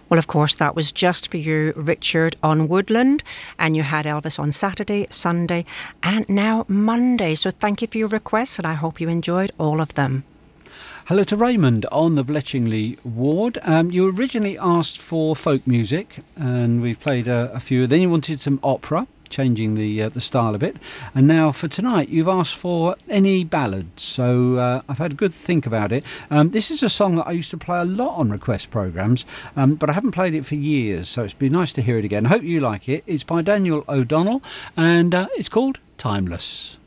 Well, of course, that was just for you, Richard, on Woodland, and you had Elvis on Saturday, Sunday, and now Monday. So thank you for your requests, and I hope you enjoyed all of them. Hello to Raymond on the Bletchingley ward. You originally asked for folk music, and we've played a few. Then you wanted some opera, changing the style a bit. And now for tonight, you've asked for any ballads. So I've had a good think about it. This is a song that I used to play a lot on request programmes, but I haven't played it for years, so it's been nice to hear it again. I hope you like it. It's by Daniel O'Donnell, and it's called Timeless.